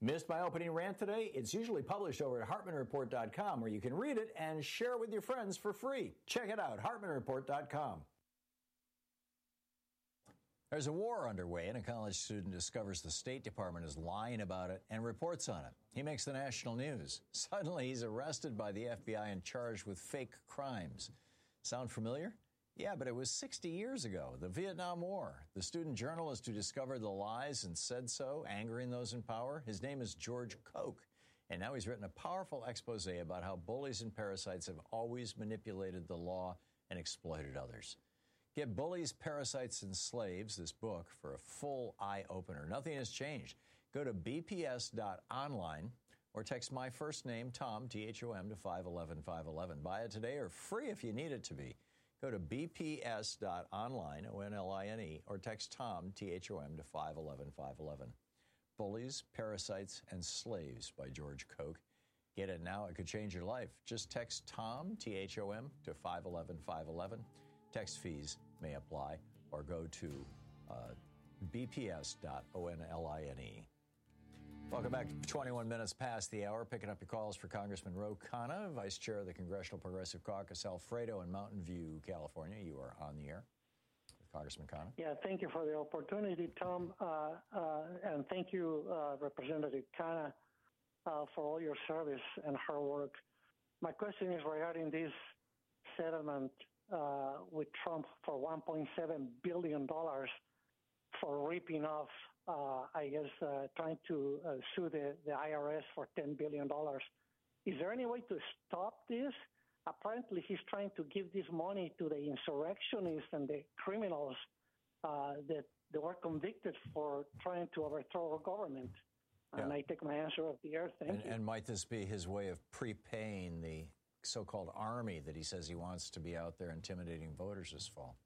Missed my opening rant today? It's usually published over at HartmanReport.com, where you can read it and share it with your friends for free. Check it out, HartmanReport.com. There's a war underway, and a college student discovers the State Department is lying about it and reports on it. He makes the national news. Suddenly, he's arrested by the FBI and charged with fake crimes. Sound familiar? Yeah, but it was 60 years ago, the Vietnam War. The student journalist who discovered the lies and said so, angering those in power, his name is George Koch. And now he's written a powerful expose about how bullies and parasites have always manipulated the law and exploited others. Get Bullies, Parasites, and Slaves, this book, for a full eye-opener. Nothing has changed. Go to bps.online or text my first name, Tom, T-H-O-M, to 511-511. Buy it today or free if you need it to be. Go to bps.online, O-N-L-I-N-E, or text Tom, T-H-O-M, to 511-511. Bullies, Parasites, and Slaves by George Koch. Get it now. It could change your life. Just text Tom, T-H-O-M, to 511-511. Text fees may apply, or go to bps.online. Welcome back to 21 minutes past the hour. Picking up your calls for Congressman Ro Khanna, Vice Chair of the Congressional Progressive Caucus, Alfredo in Mountain View, California. You are on the air with Congressman Khanna. Yeah, thank you for the opportunity, Tom. And thank you, Representative Khanna, for all your service and hard work. My question is regarding this settlement with Trump for $1.7 billion for ripping off, trying to sue the IRS for $10 billion. Is there any way to stop this? Apparently, he's trying to give this money to the insurrectionists and the criminals that they were convicted for trying to overthrow our government. Yeah. And I take my answer off the air. Thank you. And might this be his way of prepaying the so-called army that he says he wants to be out there intimidating voters this fall?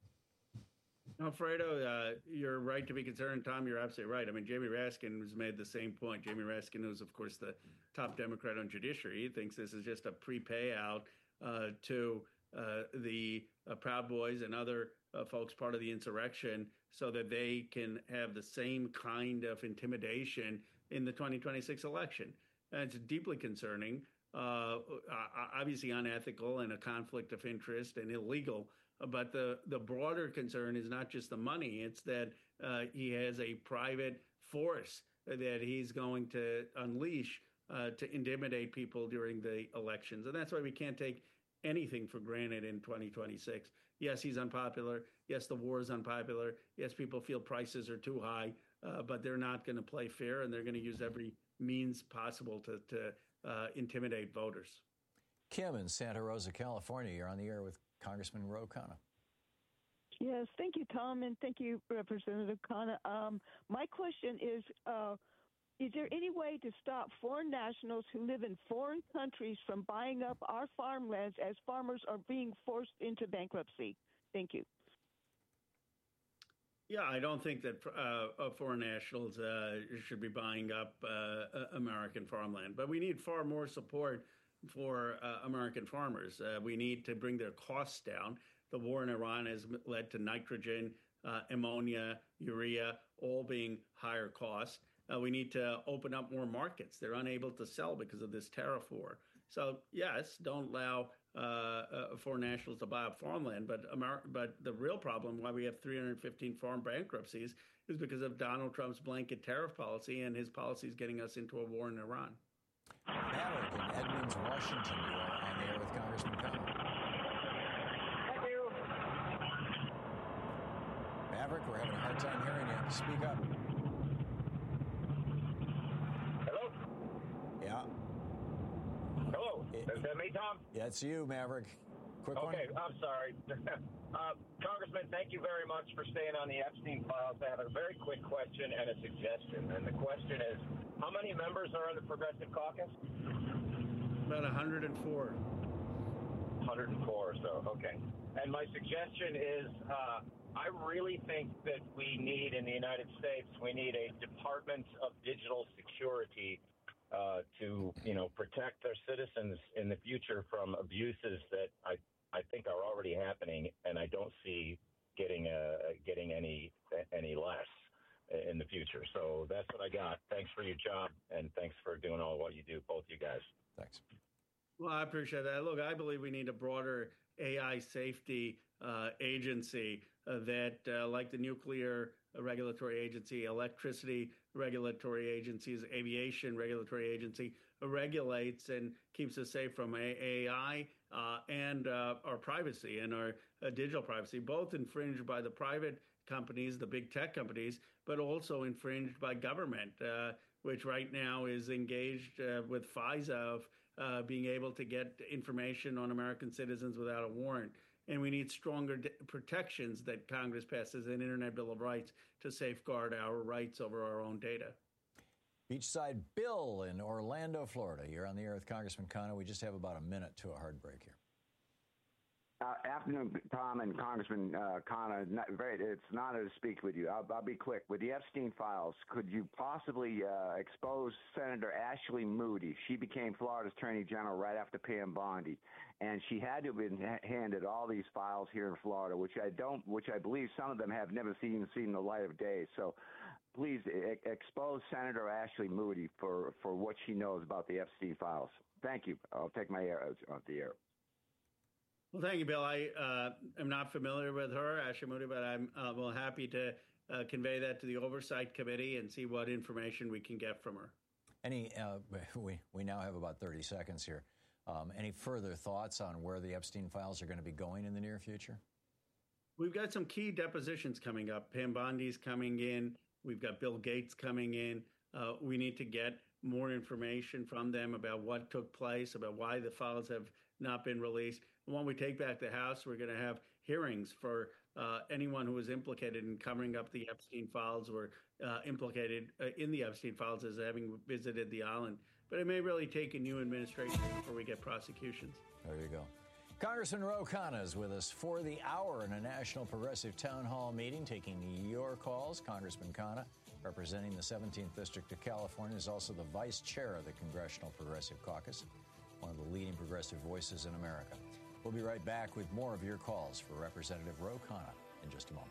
Alfredo, you're right to be concerned. Tom, you're absolutely right. I mean, Jamie Raskin has made the same point. Jamie Raskin, who's, of course, the top Democrat on Judiciary, he thinks this is just a prepay-out to the Proud Boys and other folks part of the insurrection so that they can have the same kind of intimidation in the 2026 election. And it's deeply concerning, obviously unethical and a conflict of interest and illegal. But the broader concern is not just the money. It's that he has a private force that he's going to unleash to intimidate people during the elections. And that's why we can't take anything for granted in 2026. Yes, he's unpopular. Yes, the war is unpopular. Yes, people feel prices are too high, but they're not going to play fair, and they're going to use every means possible to intimidate voters. Kim in Santa Rosa, California, you're on the air with Congressman Ro Khanna. Yes, thank you, Tom, and thank you, Representative Khanna. My question is there any way to stop foreign nationals who live in foreign countries from buying up our farmlands as farmers are being forced into bankruptcy? Thank you. Yeah, I don't think that foreign nationals should be buying up American farmland, but we need far more support for American farmers. We need to bring their costs down. The war in Iran has led to nitrogen, ammonia, urea, all being higher costs. We need to open up more markets. They're unable to sell because of this tariff war. So, yes, don't allow foreign nationals to buy up farmland. But the real problem why we have 315 farm bankruptcies is because of Donald Trump's blanket tariff policy and his policies getting us into a war in Iran. Maverick in Edmonds, Washington, you are on the air with Congressman Khanna. Thank you. Maverick, we're having a hard time hearing you. Speak up. Hello? Yeah. Hello. Is that me, Tom? Yeah, it's you, Maverick. Quick one. Okay, I'm sorry. Congressman, thank you very much for staying on the Epstein files. I have a very quick question and a suggestion. And the question is, how many members are on the Progressive Caucus? About 104. 104 or so, okay. And my suggestion is, I really think that we need, in the United States, we need a Department of Digital Security to, protect our citizens in the future from abuses that I think are already happening, and I don't see getting any less. in the future. So that's what I got. Thanks for your job, and thanks for doing all what you do, both you guys. Thanks. Well, I appreciate that. Look, I believe we need a broader AI safety agency that, like the nuclear regulatory agency, electricity regulatory agencies, aviation regulatory agency, regulates and keeps us safe from AI and our privacy and our digital privacy, both infringed by the private companies, the big tech companies, but also infringed by government, which right now is engaged with FISA of being able to get information on American citizens without a warrant. And we need stronger protections that Congress passes an Internet Bill of Rights to safeguard our rights over our own data. Beachside Bill in Orlando, Florida. You're on the air with Congressman Khanna. We just have about a minute to a hard break here. Afternoon, Tom and Congressman Khanna. It's an honor to speak with you. I'll be quick. With the Epstein files, could you possibly expose Senator Ashley Moody? She became Florida's Attorney General right after Pam Bondi, and she had to have been handed all these files here in Florida, which I believe some of them have never seen the light of day. So please expose Senator Ashley Moody for what she knows about the Epstein files. Thank you. I'll take my air off the air. Well, thank you, Bill. I am not familiar with her, Ashley Moody, but I'm happy to convey that to the Oversight Committee and see what information we can get from her. We now have about 30 seconds here. Any further thoughts on where the Epstein files are going to be going in the near future? We've got some key depositions coming up. Pam Bondi's coming in. We've got Bill Gates coming in. We need to get more information from them about what took place, about why the files have not been released. When we take back the House, we're going to have hearings for anyone who was implicated in covering up the Epstein files or implicated in the Epstein files as having visited the island. But it may really take a new administration before we get prosecutions. There you go. Congressman Ro Khanna is with us for the hour in a National Progressive Town Hall meeting, taking your calls. Congressman Khanna, representing the 17th District of California, is also the vice chair of the Congressional Progressive Caucus, one of the leading progressive voices in America. We'll be right back with more of your calls for Representative Ro Khanna in just a moment.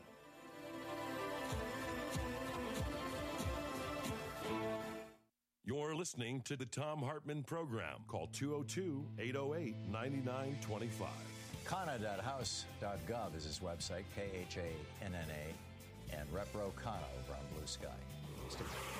You're listening to the Thom Hartmann Program. Call 202-808-9925. Khanna.house.gov is his website, Khanna, and Rep. Ro Khanna over on Blue Sky. Stay tuned.